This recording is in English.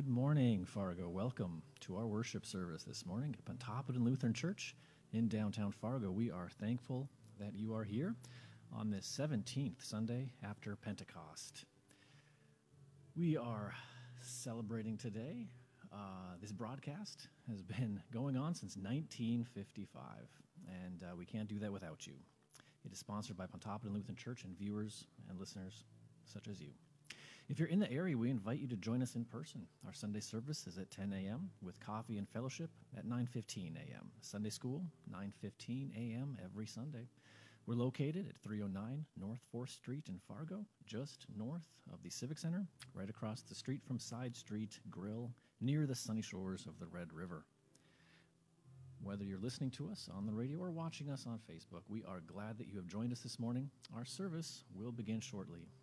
Good morning, Fargo. Welcome to our worship service this morning at Pontoppidan Lutheran Church in downtown Fargo. We are thankful that you are here on this 17th Sunday after Pentecost. We are celebrating today. This broadcast has been going on since 1955, and we can't do that without you. It is sponsored by Pontoppidan Lutheran Church and viewers and listeners such as you. If you're in the area, we invite you to join us in person. Our Sunday service is at 10 a.m. with coffee and fellowship at 9:15 a.m. Sunday school, 9:15 a.m. every Sunday. We're located at 309 North 4th Street in Fargo, just north of the Civic Center, right across the street from Side Street Grill, near the sunny shores of the Red River. Whether you're listening to us on the radio or watching us on Facebook, we are glad that you have joined us this morning. Our service will begin shortly.